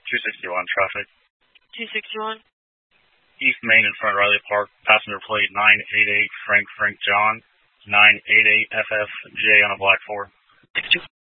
261 traffic. 261. East Main in front of Riley Park, passenger plate 988 Frank John, 988 FFJ on a black 4.